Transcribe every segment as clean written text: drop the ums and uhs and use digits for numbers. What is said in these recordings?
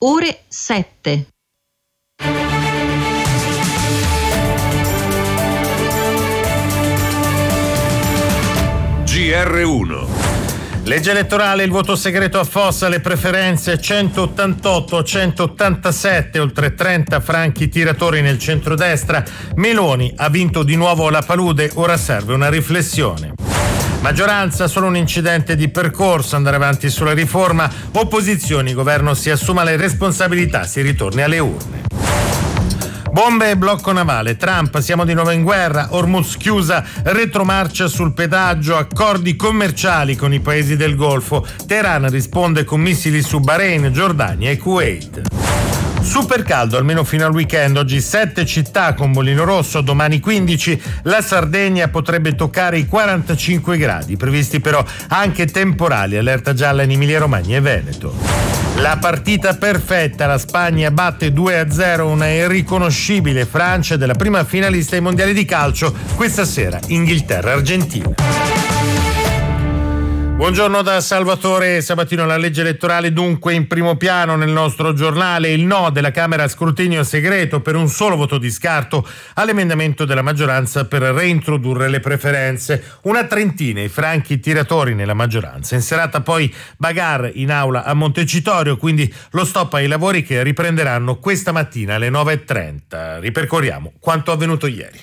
ore 7. GR1. Legge elettorale, il voto segreto affossa le preferenze, 188-187, oltre 30 franchi tiratori nel centrodestra. Meloni ha vinto di nuovo la palude, ora serve una riflessione. Maggioranza, solo un incidente di percorso, andare avanti sulla riforma. Opposizioni, governo si assuma le responsabilità, si ritorni alle urne. Bombe e blocco navale, Trump, siamo di nuovo in guerra, Hormuz chiusa, retromarcia sul pedaggio, accordi commerciali con i paesi del Golfo, Teheran risponde con missili su Bahrain, Giordania e Kuwait. Super caldo, almeno fino al weekend, oggi 7 città con bollino rosso, domani 15, la Sardegna potrebbe toccare i 45 gradi, previsti però anche temporali, allerta gialla in Emilia Romagna e Veneto. La partita perfetta, la Spagna batte 2-0 una irriconoscibile Francia della prima finalista ai mondiali di calcio, questa sera Inghilterra-Argentina. Buongiorno da Salvatore Sabatino. La legge elettorale dunque in primo piano nel nostro giornale, il no della Camera al scrutinio segreto per un solo voto di scarto all'emendamento della maggioranza per reintrodurre le preferenze, una trentina i franchi tiratori nella maggioranza. In serata poi bagarre in aula a Montecitorio, quindi lo stop ai lavori che riprenderanno questa mattina alle 9:30. Ripercorriamo quanto avvenuto ieri.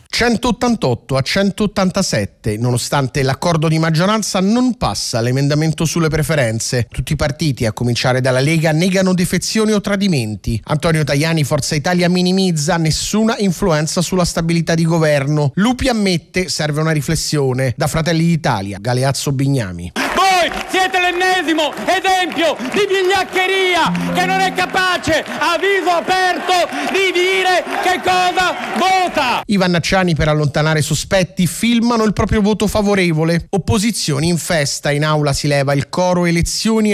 188-187, nonostante l'accordo di maggioranza non passa l'emendamento sulle preferenze. Tutti i partiti, a cominciare dalla Lega, negano defezioni o tradimenti. Antonio Tajani, Forza Italia, minimizza nessuna influenza sulla stabilità di governo. Lupi ammette serve una riflessione. Da Fratelli d'Italia, Galeazzo Bignami. Voi siete l'ennesimo esempio di vigliaccheria che non è capace a viso aperto di dire che cosa vota. I Vannacciani, per allontanare sospetti, filmano il proprio voto favorevole. Opposizioni in festa, in aula si leva il coro elezioni,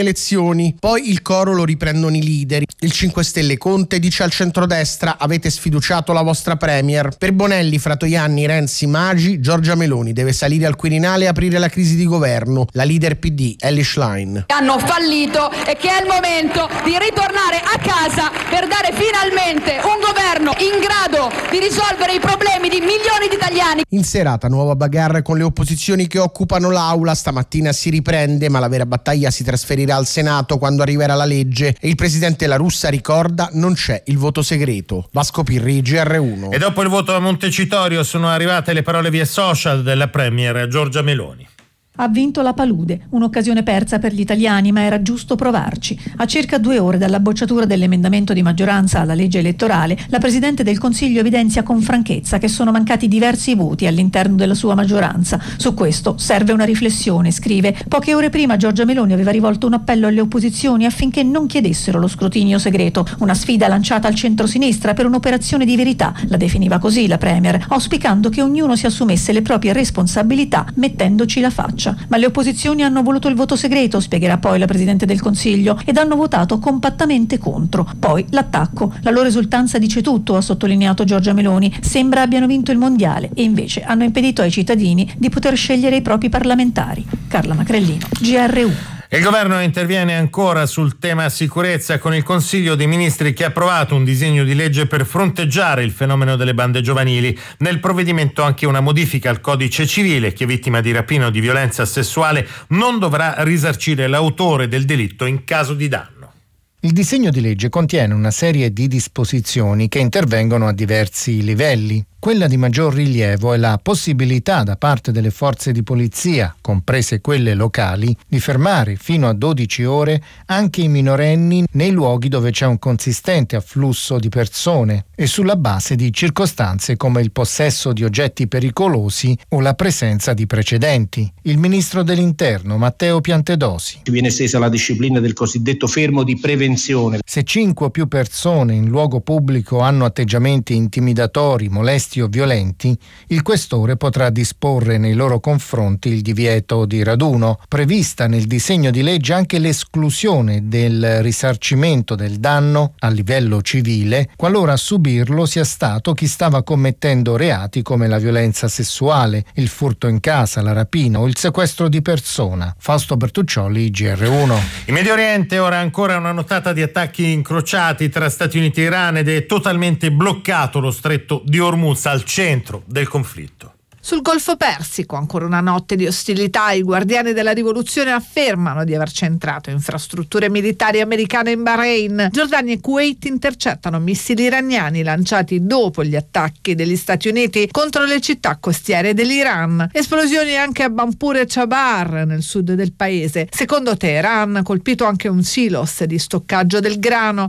poi il coro lo riprendono i leader. Il 5 Stelle Conte dice al centrodestra: avete sfiduciato la vostra premier. Per Bonelli, Fratoianni, Renzi, Magi, Giorgia Meloni deve salire al Quirinale e aprire la crisi di governo. La leader PD, Elly Schlein. Hanno fallito e che è il momento di ritornare a casa per dare finalmente un governo in grado di risolvere i problemi di milioni di italiani. In serata nuova bagarre con le opposizioni che occupano l'aula. Stamattina si riprende, ma la vera battaglia si trasferirà al Senato quando arriverà la legge e il presidente La Russa ricorda: non c'è il voto segreto. Vasco Pirri, GR1. E dopo il voto a Montecitorio sono arrivate le parole via social della premier Giorgia Meloni. Ha vinto la palude, un'occasione persa per gli italiani, ma era giusto provarci. A circa 2 ore dalla bocciatura dell'emendamento di maggioranza alla legge elettorale, la Presidente del Consiglio evidenzia con franchezza che sono mancati diversi voti all'interno della sua maggioranza. Su questo serve una riflessione, scrive. Poche ore prima Giorgia Meloni aveva rivolto un appello alle opposizioni affinché non chiedessero lo scrutinio segreto, una sfida lanciata al centrosinistra per un'operazione di verità, la definiva così la Premier, auspicando che ognuno si assumesse le proprie responsabilità mettendoci la faccia. Ma le opposizioni hanno voluto il voto segreto, spiegherà poi la Presidente del Consiglio, ed hanno votato compattamente contro. Poi l'attacco. La loro esultanza dice tutto, ha sottolineato Giorgia Meloni. Sembra abbiano vinto il mondiale e invece hanno impedito ai cittadini di poter scegliere i propri parlamentari. Carla Macrellino, GR1. Il governo interviene ancora sul tema sicurezza con il Consiglio dei Ministri che ha approvato un disegno di legge per fronteggiare il fenomeno delle bande giovanili. Nel provvedimento anche una modifica al codice civile: chi è vittima di rapina o di violenza sessuale non dovrà risarcire l'autore del delitto in caso di danno. Il disegno di legge contiene una serie di disposizioni che intervengono a diversi livelli. Quella di maggior rilievo è la possibilità da parte delle forze di polizia, comprese quelle locali, di fermare fino a 12 ore anche i minorenni nei luoghi dove c'è un consistente afflusso di persone e sulla base di circostanze come il possesso di oggetti pericolosi o la presenza di precedenti. Il ministro dell'Interno, Matteo Piantedosi. Viene estesa la disciplina del cosiddetto fermo di prevenzione. Se 5 o più persone in luogo pubblico hanno atteggiamenti intimidatori, molesti o violenti, il questore potrà disporre nei loro confronti il divieto di raduno. Prevista nel disegno di legge anche l'esclusione del risarcimento del danno a livello civile qualora a subirlo sia stato chi stava commettendo reati come la violenza sessuale, il furto in casa, la rapina o il sequestro di persona. Fausto Bertuccioli, GR1. In Medio Oriente ora ancora una nottata giornata di attacchi incrociati tra Stati Uniti e Iran ed è totalmente bloccato lo stretto di Hormuz al centro del conflitto. Sul Golfo Persico, ancora una notte di ostilità. I guardiani della rivoluzione affermano di aver centrato infrastrutture militari americane in Bahrain. Giordania e Kuwait intercettano missili iraniani lanciati dopo gli attacchi degli Stati Uniti contro le città costiere dell'Iran. Esplosioni anche a Bampur e Chabar, nel sud del paese. Secondo Teheran, colpito anche un silos di stoccaggio del grano.